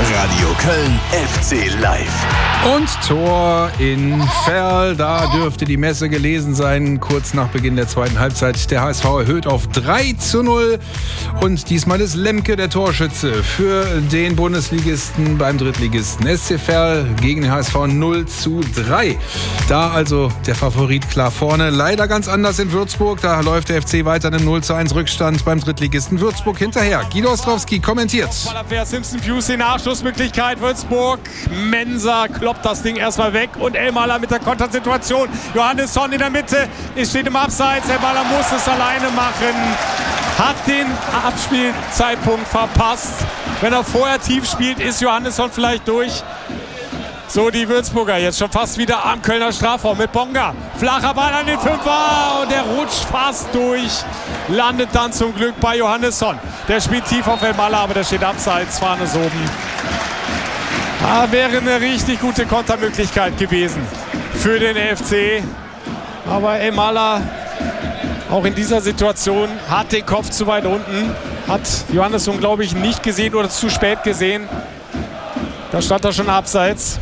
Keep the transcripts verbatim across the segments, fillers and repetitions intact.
Radio Köln F C Live. Und Tor in Verl, da dürfte die Messe gelesen sein, kurz nach Beginn der zweiten Halbzeit. Der H S V erhöht auf drei zu null und diesmal ist Lemke der Torschütze für den Bundesligisten beim Drittligisten S C Verl gegen den H S V null zu drei. Da also der Favorit klar vorne. Leider ganz anders in Würzburg, da läuft der F C weiter im null zu eins Rückstand beim Drittligisten Würzburg hinterher. Guido Ostrowski kommentiert. Ballabwehr Simpson Pius, die Nachschussmöglichkeit. Würzburg, Mensa kloppt das Ding erstmal weg und Elmaler mit der Kontersituation. Johannesson in der Mitte, es steht im Abseits. Elmaler muss es alleine machen. Hat den Abspielzeitpunkt verpasst. Wenn er vorher tief spielt, ist Johannesson vielleicht durch. So, die Würzburger jetzt schon fast wieder am Kölner Strafraum mit Bonga. Flacher Ball an den Fünfer und der rutscht fast durch. Landet dann zum Glück bei Johannesson. Der spielt tief auf Elmaler, aber der steht abseits. Fahne oben. Ah, wäre eine richtig gute Kontermöglichkeit gewesen für den F C. Aber Elmaler auch in dieser Situation hat den Kopf zu weit unten. Hat Johannesson, glaube ich, nicht gesehen oder zu spät gesehen. Da stand er schon abseits.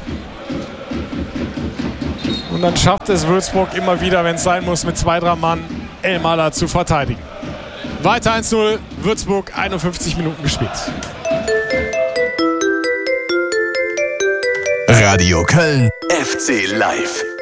Und dann schafft es Würzburg immer wieder, wenn es sein muss, mit zwei, drei Mann Elmaler zu verteidigen. Weiter eins zu null, Würzburg, einundfünfzig Minuten gespielt. Radio Köln F C Live.